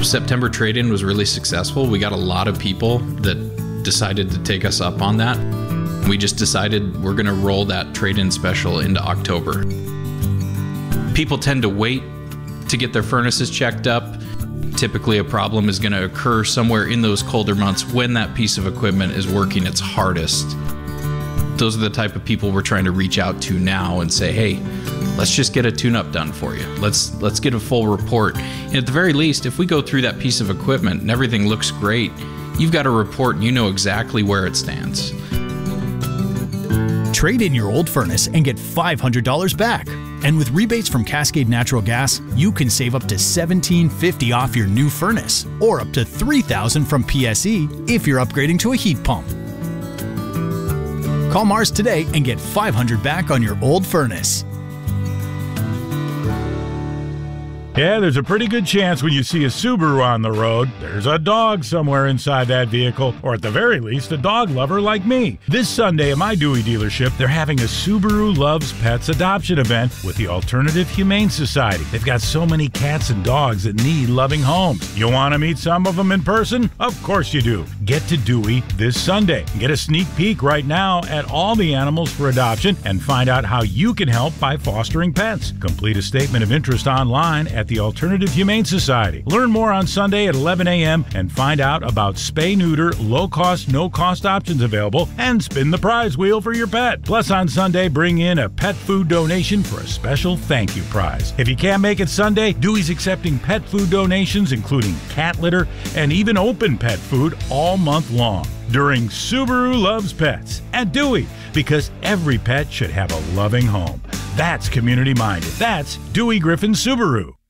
September trade-in was really successful. We got a lot of people that decided to take us up on that. We just decided we're going to roll that trade-in special into October. People tend to wait to get their furnaces checked up. Typically a problem is going to occur somewhere in those colder months when that piece of equipment is working its hardest. Those are the type of people we're trying to reach out to now and say, hey, let's just get a tune-up done for you. Let's get a full report. And at the very least, if we go through that piece of equipment and everything looks great, you've got a report and you know exactly where it stands. Trade in your old furnace and get $500 back. And with rebates from Cascade Natural Gas, you can save up to $1,750 off your new furnace, or up to $3,000 from PSE if you're upgrading to a heat pump. Call Mars today and get $500 back on your old furnace. Yeah, there's a pretty good chance when you see a Subaru on the road, there's a dog somewhere inside that vehicle, or at the very least, a dog lover like me. This Sunday at my Dewey dealership, they're having a Subaru Loves Pets adoption event with the Alternative Humane Society. They've got so many cats and dogs that need loving homes. You want to meet some of them in person? Of course you do. Get to Dewey this Sunday. Get a sneak peek right now at all the animals for adoption and find out how you can help by fostering pets. Complete a statement of interest online at the Alternative Humane Society. Learn more on Sunday at 11 a.m. and find out about spay-neuter, low-cost, no-cost options available, and spin the prize wheel for your pet. Plus on Sunday, bring in a pet food donation for a special thank you prize. If you can't make it Sunday, Dewey's accepting pet food donations, including cat litter and even open pet food all month long during Subaru Loves Pets at Dewey, because every pet should have a loving home. That's community-minded. That's Dewey Griffin Subaru.